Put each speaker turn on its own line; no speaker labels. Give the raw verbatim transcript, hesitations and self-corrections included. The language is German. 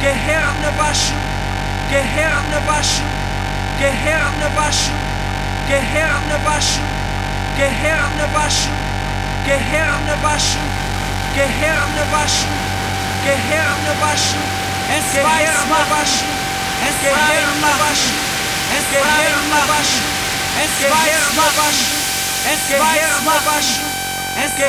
Gehirne waschen, Gehirne waschen, Gehirne waschen, Gehirne waschen, Gehirne waschen, Gehirne waschen, Gehirne waschen, Gehirne waschen,
Es
Gehirne
weiß machen,
waschen,
es
Gehirne
rein machen,
waschen,
es
Gehirne
rein machen,
waschen,
es
Gehirne
weiß machen,
waschen,
es
Gehirne
weiß machen,
waschen,
es